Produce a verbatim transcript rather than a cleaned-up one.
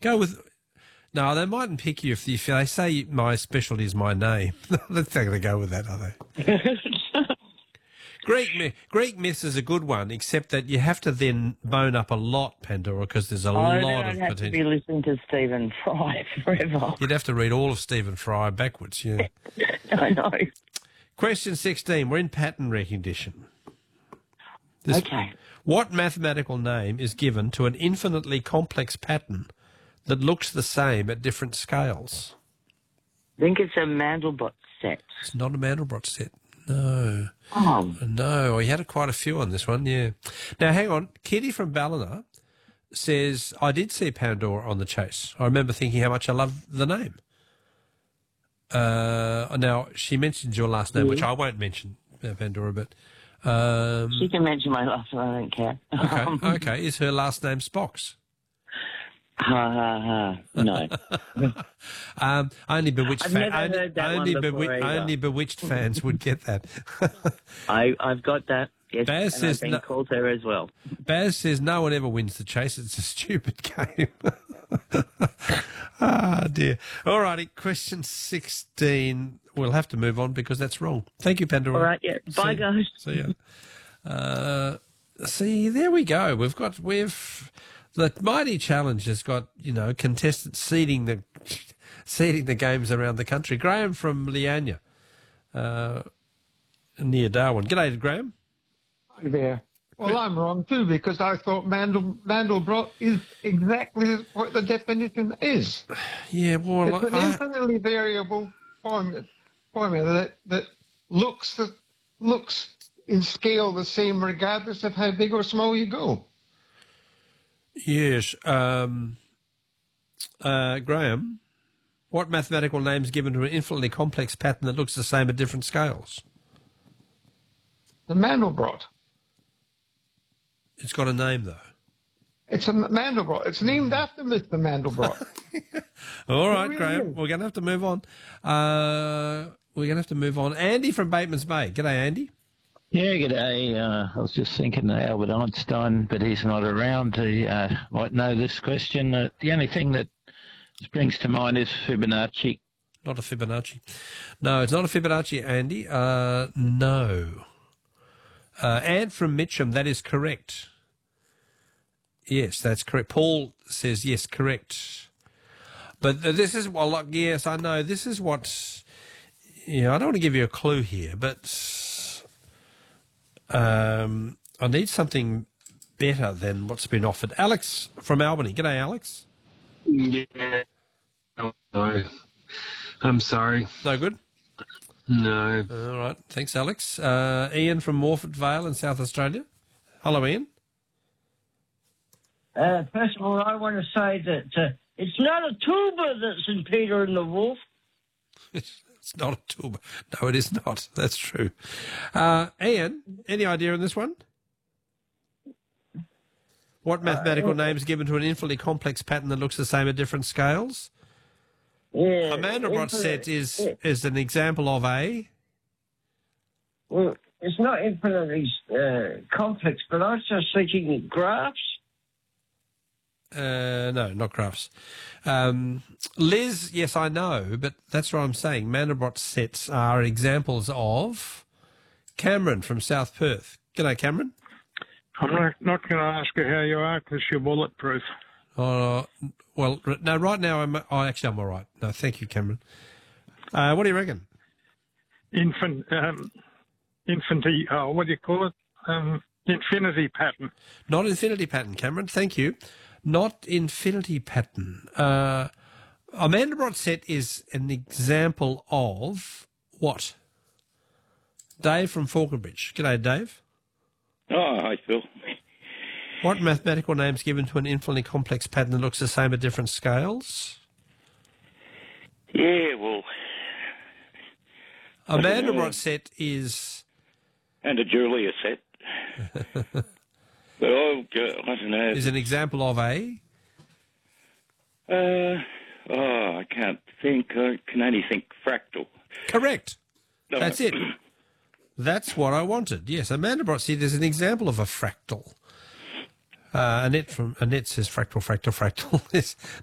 Go with... No, they mightn't pick you if, if they say my specialty is my name. They're not going to go with that, are they? Greek, myth, Greek myths is a good one, except that you have to then bone up a lot, Pandora, because there's a oh, lot then of I'd have potential. to be listening to Stephen Fry forever. You'd have to read all of Stephen Fry backwards, yeah. I know. Question sixteen. We're in pattern recognition. This, okay. What mathematical name is given to an infinitely complex pattern that looks the same at different scales? I think it's a Mandelbrot set. It's not a Mandelbrot set. No. Oh. No, he had quite a few on this one, yeah. Now, hang on. Kitty from Ballina says, I did see Pandora on The Chase. I remember thinking how much I love the name. Uh, now, she mentions your last name, yeah. which I won't mention, uh, Pandora, but... Um, she can mention my last name, I don't care. Okay, okay. Is her last name Spox? Ha, ha, ha. No. um, only Bewitched I've fans. never Only, heard that only, one before Bewi- either. only Bewitched fans would get that. I, I've got that. Yes, Baz and says I've been no, called her as well. Baz says no one ever wins the chase. It's a stupid game. Ah, dear. All righty, question sixteen. We'll have to move on because that's wrong. Thank you, Pandora. All right, yeah. Bye, see, guys. See ya. Uh, see, there we go. We've got, we've, the Mighty Challenge has got, you know, contestants seeding the, seeding the games around the country. Graham from Leanya, uh, near Darwin. G'day, Graham. Hi there. Well, I'm wrong too because I thought Mandel, Mandelbrot is exactly what the definition is. Yeah, well, it's an I, infinitely variable formula, formula that, that looks the, looks in scale the same regardless of how big or small you go. Yes. Um, uh, Graham, what mathematical name is given to an infinitely complex pattern that looks the same at different scales? The Mandelbrot. It's got a name, though. It's a Mandelbrot. It's named after Mister Mandelbrot. All right, really Graham. is. We're going to have to move on. Uh, we're going to have to move on. Andy from Bateman's Bay. G'day, Andy. Yeah, g'day. Uh, I was just thinking of Albert Einstein, but he's not around. He uh, might know this question. Uh, the only thing that springs to mind is Fibonacci. Not a Fibonacci. No, it's not a Fibonacci, Andy. Uh, no. Uh, Anne from Mitcham, that is correct. Yes, that's correct. Paul says, yes, correct. But this is, well, like, yes, I know. This is what, you know, I don't want to give you a clue here, but um, I need something better than what's been offered. Alex from Albany. G'day, Alex. Yeah. No. I'm sorry. No good? No. All right. Thanks, Alex. Uh, Ian from Morford Vale in South Australia. Hello, Ian. Uh, first of all, I want to say that uh, it's not a tuba that's in Peter and the Wolf. It's, it's not a tuba. No, it is not. That's true. Uh, Ian, any idea on this one? What mathematical uh, name is given to an infinitely complex pattern that looks the same at different scales? Yeah. A Mandelbrot set is yeah. is an example of a... Well, it's not infinitely uh, complex, but I was just thinking graphs. Uh, no, not graphs. Um, Liz, yes, I know, but that's what I'm saying. Mandelbrot sets are examples of... Cameron from South Perth. G'day, Cameron. I'm not, not going to ask you how you are because you're bulletproof. Uh, well, no, right now, I'm, oh, actually, I'm all right. No, thank you, Cameron. Uh, what do you reckon? Infant, um, infinity, oh, what do you call it? Um, infinity pattern. Not infinity pattern, Cameron. Thank you. Not infinity pattern. Uh, a Mandelbrot set is an example of what? Dave from Falconbridge. G'day, Dave. Oh, hi, Phil. What mathematical name is given to an infinitely complex pattern that looks the same at different scales? Yeah, well... A Mandelbrot set is... And a Julia set. But oh, I don't know. Is an example of a... Uh, oh, I can't think. I can only think fractal. Correct. No. That's it. That's what I wanted. Yes, a Mandelbrot set is an example of a fractal. Uh, Annette from Annette says fractal, fractal, fractal. Yes.